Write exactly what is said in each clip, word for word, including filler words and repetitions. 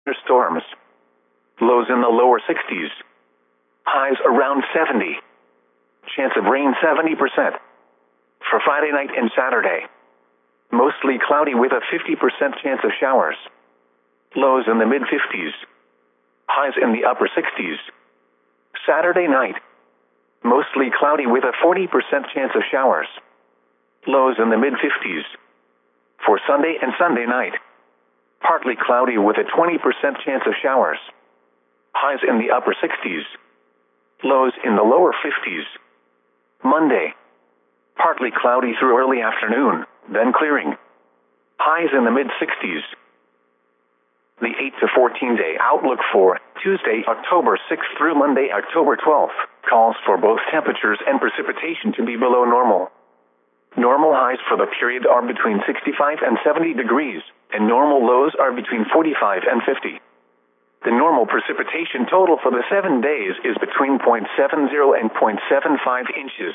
Storms. Lows in the lower sixties. Highs around seventy. Chance of rain seventy percent. For Friday night and Saturday. Mostly cloudy with a fifty percent chance of showers. Lows in the mid fifties. Highs in the upper sixties. Saturday night. Mostly cloudy with a forty percent chance of showers. Lows in the mid fifties. For Sunday and Sunday night. Partly cloudy with a twenty percent chance of showers. Highs in the upper sixties. Lows in the lower fifties. Monday. Partly cloudy through early afternoon, then clearing. Highs in the mid sixties. The eight to fourteen day outlook for Tuesday, October sixth through Monday, October twelfth, calls for both temperatures and precipitation to be below normal. Normal highs for the period are between sixty-five and seventy degrees, and normal lows are between forty-five and fifty. The normal precipitation total for the seven days is between zero point seven zero and zero point seven five inches.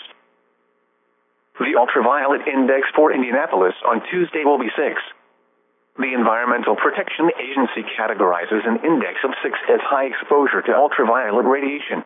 The ultraviolet index for Indianapolis on Tuesday will be six. The Environmental Protection Agency categorizes an index of six as high exposure to ultraviolet radiation.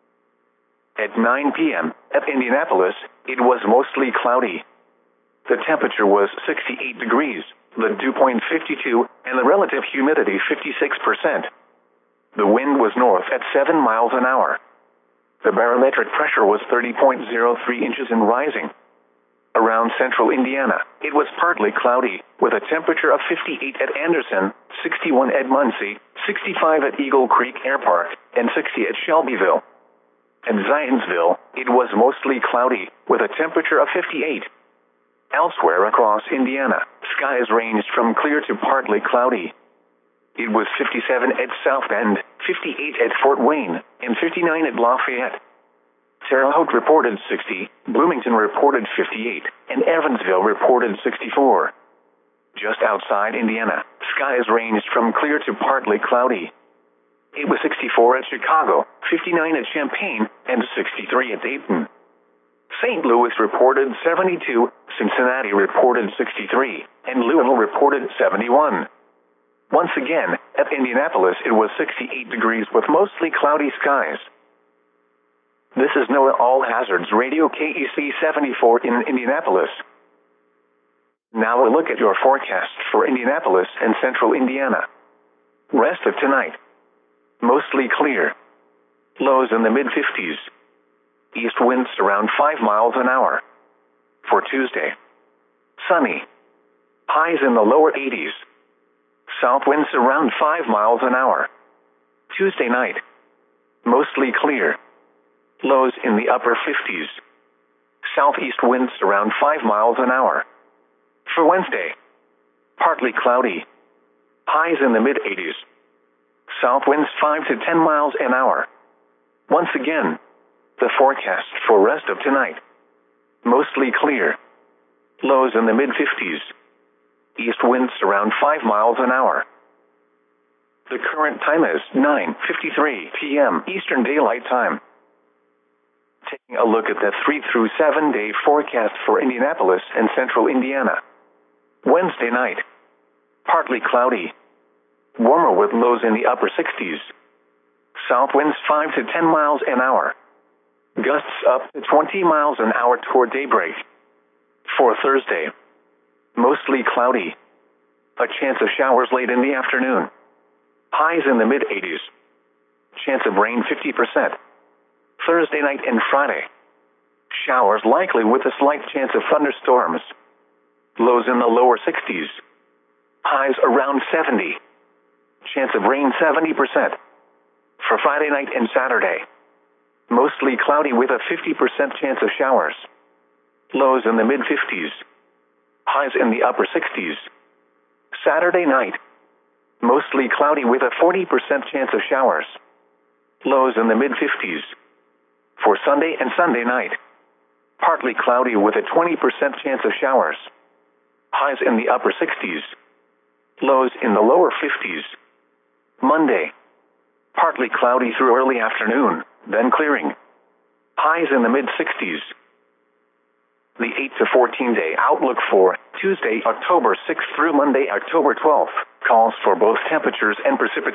At nine p m at Indianapolis, it was mostly cloudy. The temperature was sixty-eight degrees, the dew point fifty-two, and the relative humidity fifty-six percent. The wind was north at seven miles an hour. The barometric pressure was thirty point zero three inches and rising. Around central Indiana, it was partly cloudy, with a temperature of fifty-eight at Anderson, sixty-one at Muncie, sixty-five at Eagle Creek Air Park, and sixty at Shelbyville. At Zionsville, it was mostly cloudy, with a temperature of fifty-eight. Elsewhere across Indiana, skies ranged from clear to partly cloudy. It was fifty-seven at South Bend, fifty-eight at Fort Wayne, and fifty-nine at Lafayette. Terre Haute reported sixty, Bloomington reported fifty-eight, and Evansville reported sixty-four. Just outside Indiana, skies ranged from clear to partly cloudy. It was sixty-four at Chicago, fifty-nine at Champaign, and sixty-three at Dayton. Saint Louis reported seventy-two, Cincinnati reported sixty-three, and Louisville reported seventy-one. Once again, at Indianapolis it was sixty-eight degrees with mostly cloudy skies. This is NOAA All Hazards Radio K E C seventy-four in Indianapolis. Now a look at your forecast for Indianapolis and central Indiana. Rest of tonight. Mostly clear. Lows in the mid fifties. East winds around five miles an hour. For Tuesday. Sunny. Highs in the lower eighties. South winds around five miles an hour. Tuesday night. Mostly clear. Lows in the upper fifties. Southeast winds around five miles an hour. For Wednesday. Partly cloudy. Highs in the mid eighties. South winds five to ten miles an hour. Once again, the forecast for rest of tonight. Mostly clear. Lows in the mid fifties. East winds around five miles an hour. The current time is nine fifty-three p m Eastern Daylight Time. Taking a look at the three through seven day forecast for Indianapolis and central Indiana. Wednesday night. Partly cloudy. Warmer with lows in the upper sixties. South winds five to ten miles an hour. Gusts up to twenty miles an hour toward daybreak. For Thursday. Mostly cloudy. A chance of showers late in the afternoon. Highs in the mid eighties. Chance of rain fifty percent. Thursday night and Friday. Showers likely with a slight chance of thunderstorms. Lows in the lower sixties. Highs around seventy. Chance of rain seventy percent. For Friday night and Saturday. Mostly cloudy with a fifty percent chance of showers. Lows in the mid fifties. Highs in the upper sixties. Saturday night. Mostly cloudy with a forty percent chance of showers. Lows in the mid fifties. For Sunday and Sunday night. Partly cloudy with a twenty percent chance of showers. Highs in the upper sixties. Lows in the lower fifties. Monday. Partly cloudy through early afternoon, then clearing. Highs in the mid sixties. The eight to fourteen day outlook for Tuesday, October sixth through Monday, October twelfth, calls for both temperatures and precipitation